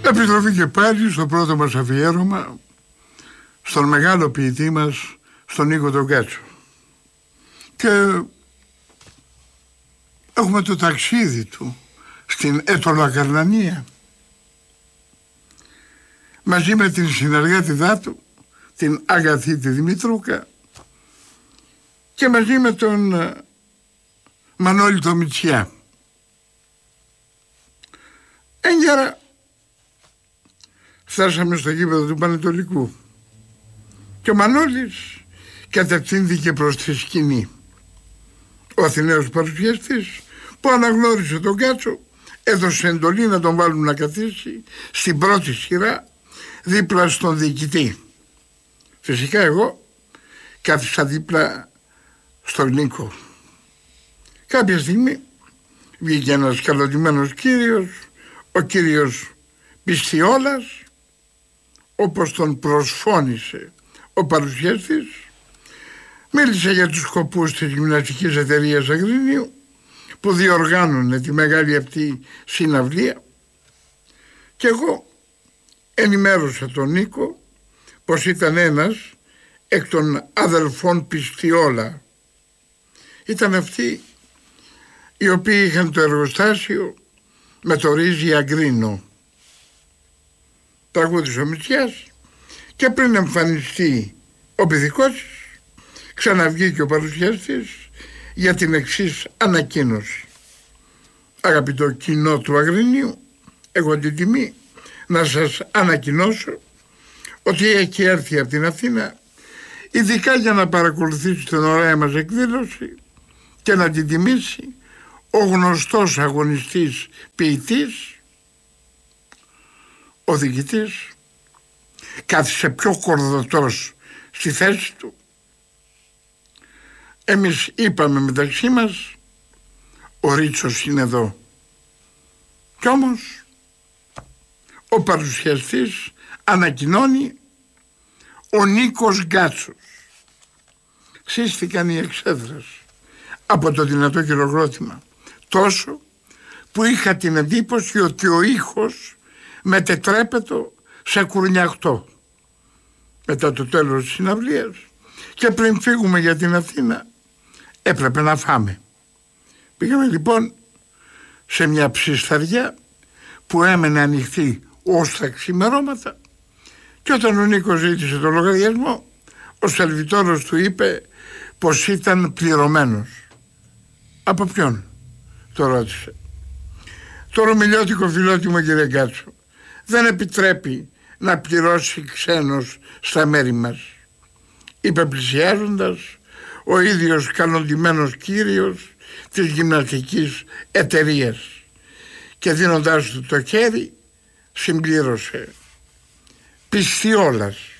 Επιστροφή και πάλι στο πρώτο μας αφιέρωμα στον μεγάλο ποιητή μας, στον Νίκο τον Κάτσο. Και έχουμε το ταξίδι του στην Αιτωλακαρνανία μαζί με την συνεργάτηδά του, την Αγαθή τη Δημητρούκα, και μαζί με τον Μανώλη το Μητσιά. Έγκαιρα φτάσαμε στο γήπεδο του Πανετολικού και ο Μανώλης κατευθύνθηκε προς τη σκηνή. Ο Αθηναίος παρουσιαστής, που αναγνώρισε τον Κάτσο, έδωσε εντολή να τον βάλουν να καθίσει στην πρώτη σειρά δίπλα στον διοικητή. Φυσικά εγώ κάθισα δίπλα στον Νίκο. Κάποια στιγμή βγήκε ένας καλοντημένος κύριος, ο κύριος Πιστιόλας, όπως τον προσφώνησε ο παρουσιαστής. Μίλησε για τους σκοπούς της Γυμναστικής Εταιρείας Αγρινίου που διοργάνωνε τη μεγάλη αυτή συναυλία, και εγώ ενημέρωσα τον Νίκο πως ήταν ένας εκ των αδελφών Πιστιόλα. Ήταν αυτοί οι οποίοι είχαν το εργοστάσιο με το ρύζι Αγκρίνο. Τραγούδισε ο Μητσιάς και πριν εμφανιστεί ο Πυθικός ξαναβγήκε ο παρουσιαστής για την εξής ανακοίνωση. Αγαπητό κοινό του Αγρινίου, έχω την τιμή να σας ανακοινώσω ότι έχει έρθει από την Αθήνα ειδικά για να παρακολουθήσει την ωραία μας εκδήλωση και να την τιμήσει ο γνωστός αγωνιστής ποιητής. Ο διοικητής κάθισε πιο κορδωτός στη θέση του. Εμείς είπαμε μεταξύ μας, ο Ρίτσος είναι εδώ. Κι όμως ο παρουσιαστής ανακοινώνει ο Νίκος Γκάτσος. Σύστηκαν οι εξέδρες από το δυνατό χειροκρότημα, τόσο που είχα την εντύπωση ότι ο ήχος μετετρέπεται σε κουρνιαχτό. Μετά το τέλος της συναυλίας και πριν φύγουμε για την Αθήνα έπρεπε να φάμε. Πήγαμε λοιπόν σε μια ψισταριά που έμενε ανοιχτή ως τα ξημερώματα, και όταν ο Νίκος ζήτησε το λογαριασμό, ο σερβιτόρος του είπε πως ήταν πληρωμένος. Από ποιον? Το ρώτησε. Το ρωμιλιώτικο φιλότιμο, κύριε Γκάτσο, δεν επιτρέπει να πληρώσει ξένος στα μέρη μας, είπε πλησιάζοντας ο ίδιος καλοντημένος κύριος της Γυμναστικής Εταιρείας, και δίνοντάς του το χέρι συμπλήρωσε. Πιστιόλας.